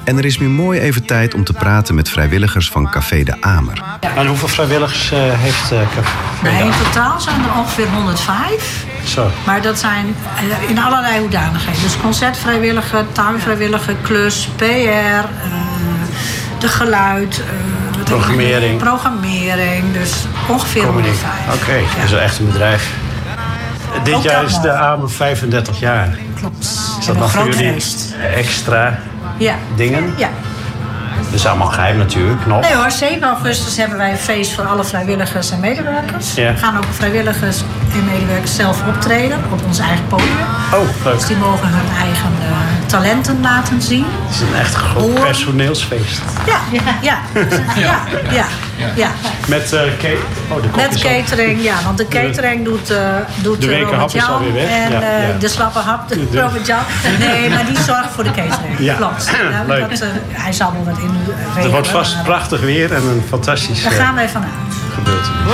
En er is weer mooi even tijd om te praten met vrijwilligers van Café de Amer. En hoeveel vrijwilligers heeft Café? In totaal zijn er ongeveer 105. Zo. Maar dat zijn in allerlei hoedanigheden. Dus concertvrijwilliger, tuinvrijwilliger, klus, PR, de geluid, programmering. Dus ongeveer 105. Oké, dat is wel echt een bedrijf. Dit jaar is de Amer 35 jaar. Klopt. Is dat nog voor jullie extra dingen? Ja. Dat is allemaal geheim natuurlijk nog. Nee hoor, 7 augustus hebben wij een feest voor alle vrijwilligers en medewerkers. Ja. We gaan ook vrijwilligers en medewerkers zelf optreden op ons eigen podium. Oh, leuk. Dus die mogen hun eigen talenten laten zien. Het is een echt groot personeelsfeest. Ja. Met met catering, ja. Want de catering doet de wekenhap is alweer weg. En de slappe hap, Robert Jan. Nee, maar die zorgt voor de catering. Ja. Klopt. Leuk. Hij zal wel wat in regelen. Het wordt vast prachtig weer en een fantastisch Daar gaan wij vanuit. gebeurtenis.